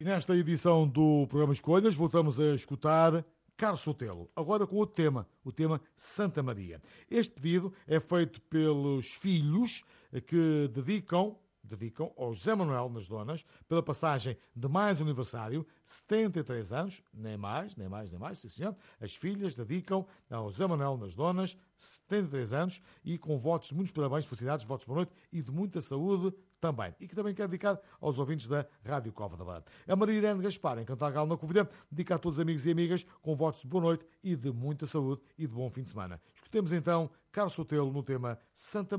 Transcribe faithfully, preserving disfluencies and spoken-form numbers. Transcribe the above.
Nesta edição do programa Escolhas, voltamos a escutar Carlos Sotelo, agora com outro tema, o tema Santa Maria. Este pedido é feito pelos filhos que dedicam, dedicam ao José Manuel nas Donas, pela passagem de mais um aniversário, setenta e três anos, nem mais, nem mais, nem mais, sim senhor. As filhas dedicam ao José Manuel nas Donas, setenta e três anos, e com votos de muitos parabéns, felicidades, votos de boa noite e de muita saúde também. E que também quero dedicar aos ouvintes da Rádio Cova da Beira. A Maria Irene Gaspar, em Cantar Galo na Covilhã, dedica a todos os amigos e amigas com votos de boa noite e de muita saúde e de bom fim de semana. Escutemos então Carlos Sotelo no tema Santa